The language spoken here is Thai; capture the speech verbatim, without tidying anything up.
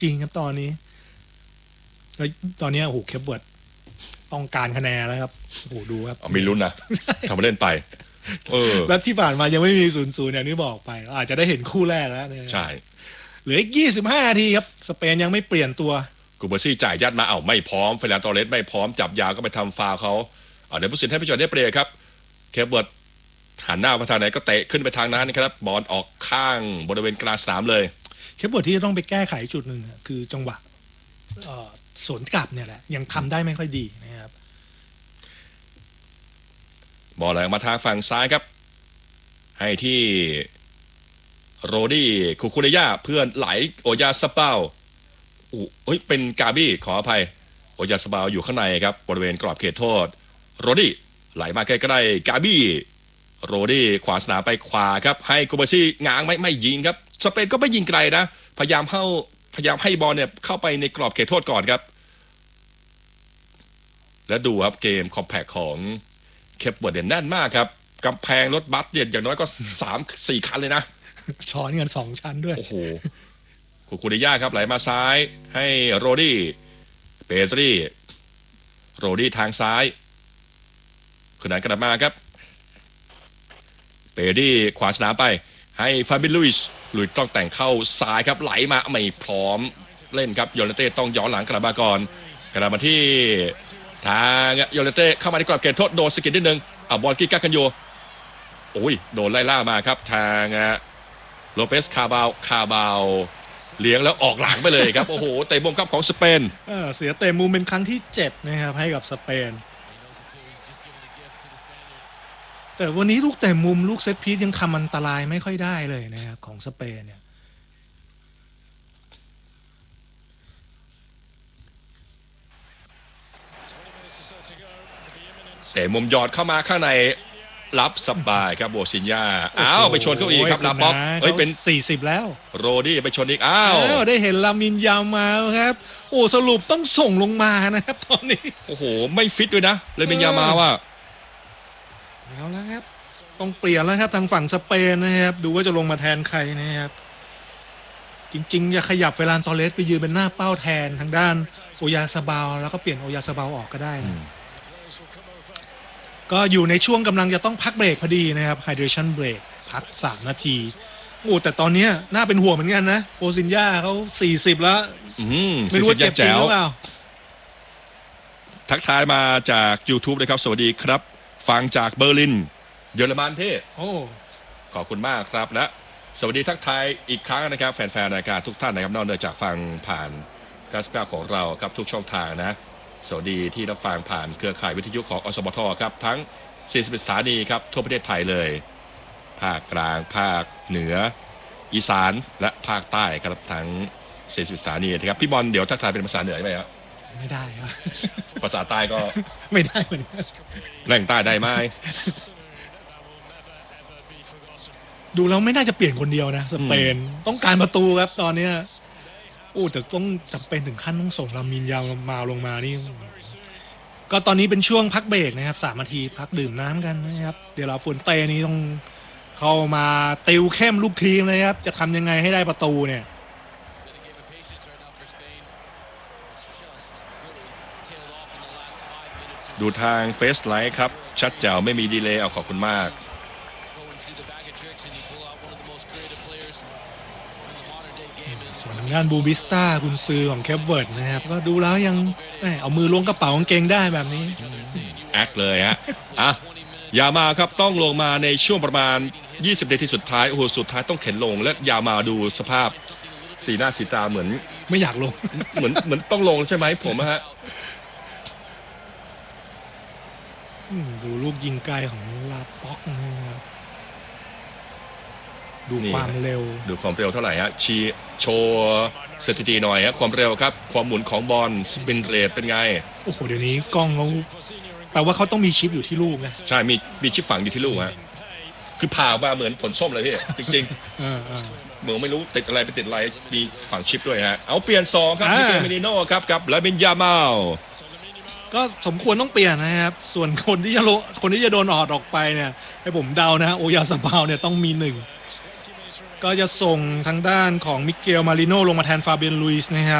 จริงครับตอนนี้แล้วตอนนี้โอ้โหเคปเวิร์ดต้องการคะแนนแล้วครับโอ้โหดูครับมีลุ้นนะทำมาเล่นไปเออแล้วที่ผ่านมายังไม่มีศูนย์ศูนย์อย่างที่บอกไปอาจจะได้เห็นคู่แรกแล้วใช่เหลืออีกยี่สิบห้านาทีครับสเปนยังไม่เปลี่ยนตัวกูเบอร์ซี่จ่ายยัดมาเอ้าไม่พร้อมเฟรนตอเรสไม่พร้อมจับยาวก็ไปทำฟาวเขาเอาเดี๋ยวผู้สินให้ไปจอดได้เปรียครับเคปเวิร์ดหันหน้าไปทางไหนก็เตะขึ้นไปทางนั้นครับบอลออกข้างบริเวณกลางสนามเลยเคปเวิร์ดที่จะต้องไปแก้ไขจุดหนึ่งคือจังหวะสวนกลับเนี่ยแหละยังทำได้ไม่ค่อยดีนะครับบอลไหลมาทางฝั่งซ้ายครับให้ที่โรดี้คูคูเดย่าเพื่อนไหลโอยาสเปาอู้เฮ้ยเป็นกาบี้ขออภัยโอยาสเปาอยู่ข้างในครับบริเวณกรอบเขตโทษโรดี้ไหลมาใกล้ๆกาบี้โรดี้ขวาสนามไปขวาครับให้กูเบอร์ซี่ง้างไม่ไม่ยิงครับสเปนก็ไม่ยิงไกลนะพยายามเข้าพยายามให้บอลเนี่ยเข้าไปในกรอบเขตโทษก่อนครับและดูครับเกมคอมแพคของเคปเวิร์ดแน่นมากครับกำแพงรถบัสเนี่ยอย่างน้อยก็ สามถึงสี่ คันเลยนะช้อนกันสองชั้นด้วยโอ้โหคูคูเดย่าครับไหลมาซ้ายให้โรดี้เปตรีโรดี้ทางซ้ายขนานกลับมาครับเปตรีขวาสนามไปให้ฟาบิลุยส์ลุยต้องแต่งเข้าซ้ายครับไหลมาไม่พร้อมเล่นครับโยเลเต้ต้องย้อนหลังกลับมาก่อนกลับมาที่ทางโยเลเต้เข้ามาในกรอบเขตโทษโดนสกิดนิดนึงอ่ะบอลกิกาคันโยโอ้ยโดนไล่ล่ามาครับทางโลเปสคาบาลคาบาลเลี้ยงแล้วออกหลังไปเลยครับโอ้โหเตะมุมครับของสเปนเออเสียเตะมุมเป็นครั้งที่เจ็ดนะครับให้กับสเปนแต่วันนี้ลูกเตะมุมลูกเซตพีซยังทำอันตรายไม่ค่อยได้เลยนะครับของสเปนเนี่ยแต่มุมยอดเข้ามาข้างในรับสบายครับโบซินยาอ้าวไปชนเขาอีกครับลาบ็อกเฮ้ยเป็นสี่สิบแล้วโรดี้ไปชนอีกอ้าวได้เห็นลามินยามาครับโอ้สรุปต้องส่งลงมานะครับตอนนี้โอ้โหไม่ฟิตด้วยนะลามินยามาว่าแล้วแล้วครับต้องเปลี่ยนแล้วครับทางฝั่งสเปนนะครับดูว่าจะลงมาแทนใครนะครับจริงๆอย่าขยับเฟรานตอเรสไปยืนเป็นหน้าเป้าแทนทางด้านโอยาซาบาลแล้วก็เปลี่ยนโอยาซาบาลออกก็ได้นะก็อยู่ในช่วงกำลังจะต้องพักเบรกพอดีนะครับ hydration break พักสามนาทีโอ้แต่ตอนนี้น่าเป็นห่วงเหมือนกันนะโอซินยาเขาสี่สิบแล้วไม่รู้เจ็บจริงหรือเปล่าทักทายมาจาก YouTube นะครับสวัสดีครับฟังจากเบอร์ลินเยอรมันเท่โอ้ขอบคุณมากครับและสวัสดีทักทายอีกครั้งนะครับแฟนๆรายการทุกท่านนะครับนอกจากฟังผ่านการสเปรของเราครับทุกช่องทางนะสวัสดีที่รับฟังผ่านเครือข่ายวิทยุของอสมทครับทั้งสี่สิบสถานีครับทั่วประเทศไทยเลยภาคกลางภาคเหนืออีสานและภาคใต้ครับทั้งสี่สิบสถานีนะครับพี่บอลเดี๋ยวทักทายเป็นภาษาเหนือได้ไหมครับไม่ได้ครับภาษาใต้ก็ไม่ได้เหมือนกันแหล่งใต้ได้ไหมดูแล้วไม่น่าจะเปลี่ยนคนเดียวนะสเปนต้องการประตูครับตอนนี้โอ้แต่ต้องจำเป็นถึงขั้นต้องส่งลามินยาวมาลงมานี่ก็ตอนนี้เป็นช่วงพักเบรกนะครับสามนาทีพักดื่มน้ำกันนะครับเดี๋ยวเราฝนเตนี้ต้องเข้ามาติวเข้มลูกทีมเลยครับจะทำยังไงให้ได้ประตูเนี่ยดูทางเฟซไลท์ครับชัดแจ๋วไม่มีดีเลย์เอาขอบคุณมากส่วนทางด้านบูบิสต้าคุณซื้อของแคปเวิร์ดนะครับก็ดูแล้วยังเอามือล้วงกระเป๋ากางเกงได้แบบนี้แอคเลยฮะอ่ะยามาครับต้องลงมาในช่วงประมาณยี่สิบนาทีสุดท้ายโอ้โหสุดท้ายต้องเข็นลงและยามาดูสภาพสีหน้าสีตาเหมือนไม่อยากลงเหมือนเหมือนต้องลงใช่ไหมผมฮะดูลูกยิงไกลของลาป็อกนะครับดูความเร็วดูความเร็วเท่าไหร่ฮะชีโชว์สถิติหน่อยฮะความเร็วครับความหมุนของบอลสปินเรทเป็นไงโอ้โหเดี๋ยวนี้กล้องเขาแปลว่าเขาต้องมีชิปอยู่ที่ลูกนะใช่มีมีชิปฝังอยู่ที่ลูกฮะคือผ่ามาเหมือนผลส้มเลยพี่จริงๆเหมือนไม่รู้ติดอะไรไปติดอะไรมีฝังชิปด้วยฮะเอาเปลี่ยนสองครับมิเกลเมนิโน่ครับกับลามินยามาลก็สมควรต้องเปลี่ยนนะครับส่วนคนที่จะคนที่จะโดนออดออกไปเนี่ยให้ผมเดานะโอยาซาบาลเนี่ยต้องมีหนึ่งก็จะส่งทางด้านของมิเกลมาริโนลงมาแทนฟาเบียนลุยส์นะครับ